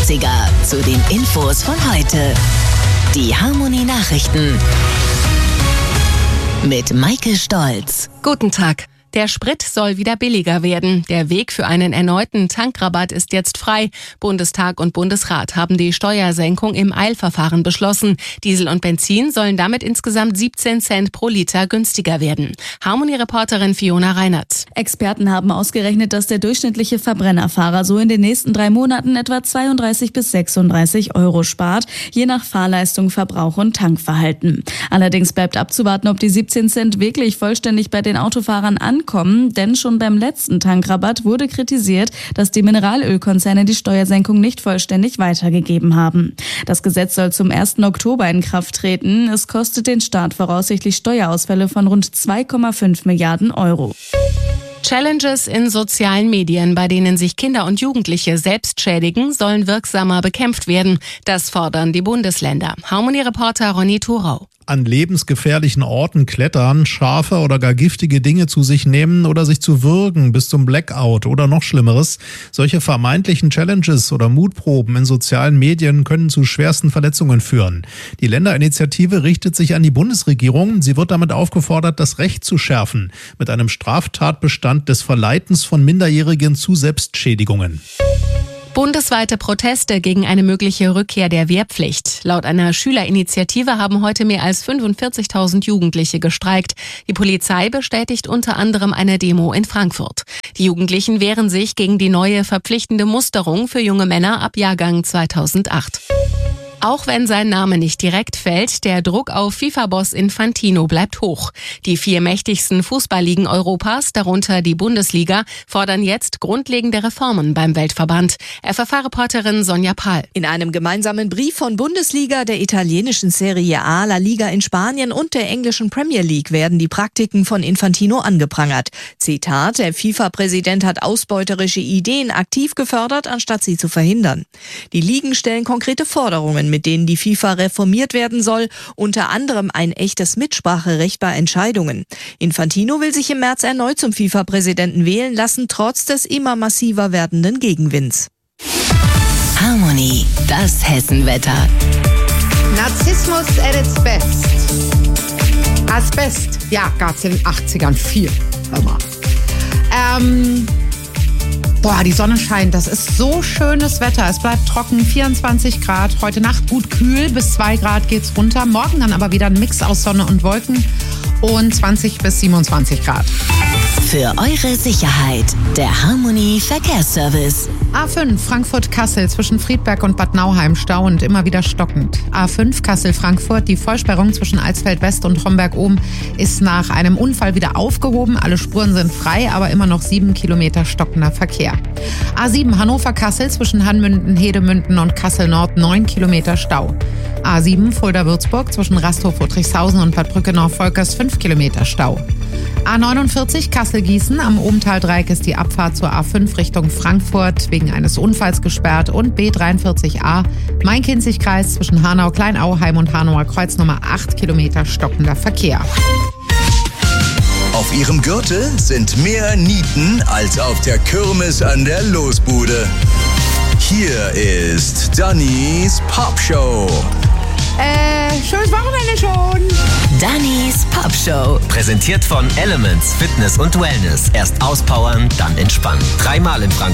80er zu den Infos von heute. Die Harmonie-Nachrichten mit Maike Stolz. Guten Tag. Der Sprit soll wieder billiger werden. Der Weg für einen erneuten Tankrabatt ist jetzt frei. Bundestag und Bundesrat haben die Steuersenkung im Eilverfahren beschlossen. Diesel und Benzin sollen damit insgesamt 17 Cent pro Liter günstiger werden. Harmonie-Reporterin Fiona Reinert. Experten haben ausgerechnet, dass der durchschnittliche Verbrennerfahrer so in den nächsten 3 Monaten etwa 32 bis 36 Euro spart, je nach Fahrleistung, Verbrauch und Tankverhalten. Allerdings bleibt abzuwarten, ob die 17 Cent wirklich vollständig bei den Autofahrern ankommen, denn schon beim letzten Tankrabatt wurde kritisiert, dass die Mineralölkonzerne die Steuersenkung nicht vollständig weitergegeben haben. Das Gesetz soll zum 1. Oktober in Kraft treten. Es kostet den Staat voraussichtlich Steuerausfälle von rund 2,5 Milliarden Euro. Challenges in sozialen Medien, bei denen sich Kinder und Jugendliche selbst schädigen, sollen wirksamer bekämpft werden. Das fordern die Bundesländer. Harmonie-Reporter Ronny Thorau. An lebensgefährlichen Orten klettern, scharfe oder gar giftige Dinge zu sich nehmen oder sich zu würgen bis zum Blackout oder noch Schlimmeres. Solche vermeintlichen Challenges oder Mutproben in sozialen Medien können zu schwersten Verletzungen führen. Die Länderinitiative richtet sich an die Bundesregierung. Sie wird damit aufgefordert, das Recht zu schärfen mit einem Straftatbestand des Verleitens von Minderjährigen zu Selbstschädigungen. Bundesweite Proteste gegen eine mögliche Rückkehr der Wehrpflicht. Laut einer Schülerinitiative haben heute mehr als 45.000 Jugendliche gestreikt. Die Polizei bestätigt unter anderem eine Demo in Frankfurt. Die Jugendlichen wehren sich gegen die neue verpflichtende Musterung für junge Männer ab Jahrgang 2008. Auch wenn sein Name nicht direkt fällt, der Druck auf FIFA-Boss Infantino bleibt hoch. Die 4 mächtigsten Fußballligen Europas, darunter die Bundesliga, fordern jetzt grundlegende Reformen beim Weltverband. FFH-Reporterin Sonja Pahl. In einem gemeinsamen Brief von Bundesliga, der italienischen Serie A, La Liga in Spanien und der englischen Premier League werden die Praktiken von Infantino angeprangert. Zitat: Der FIFA-Präsident hat ausbeuterische Ideen aktiv gefördert, anstatt sie zu verhindern. Die Ligen stellen konkrete Forderungen, mit denen die FIFA reformiert werden soll, unter anderem ein echtes Mitspracherecht bei Entscheidungen. Infantino will sich im März erneut zum FIFA-Präsidenten wählen lassen, trotz des immer massiver werdenden Gegenwinds. Harmonie, das Hessenwetter. Narzissmus at its best. Asbest, ja, gab's in den 80ern viel. Hör mal. Die Sonne scheint, das ist so schönes Wetter. Es bleibt trocken, 24 Grad. Heute Nacht gut kühl, bis 2 Grad geht's runter. Morgen dann aber wieder ein Mix aus Sonne und Wolken und 20 bis 27 Grad. Für eure Sicherheit, der Harmonie Verkehrsservice. A5 Frankfurt-Kassel zwischen Friedberg und Bad Nauheim Stau und immer wieder stockend. A5 Kassel-Frankfurt, die Vollsperrung zwischen Alsfeld-West und Homberg-Ohm ist nach einem Unfall wieder aufgehoben. Alle Spuren sind frei, aber immer noch 7 Kilometer stockender Verkehr. A7 Hannover-Kassel zwischen Hanmünden, Hedemünden und Kassel-Nord 9 Kilometer Stau. A7 Fulda-Würzburg zwischen Rasthof-Friedrichshausen und Bad Brückenau-Volkers 5 Kilometer Stau. A49 Kassel-Gießen, am Obental-Dreieck ist die Abfahrt zur A5 Richtung Frankfurt wegen eines Unfalls gesperrt und B43a Main-Kinzig-Kreis zwischen Hanau-Kleinauheim und Hanauer Kreuz Nummer 8 Kilometer stockender Verkehr. Auf ihrem Gürtel sind mehr Nieten als auf der Kirmes an der Losbude. Hier ist Dannys Popshow. Schönes Wochenende schon. Dannys Popshow. Präsentiert von Elements Fitness und Wellness. Erst auspowern, dann entspannen. 3-mal in Frankfurt.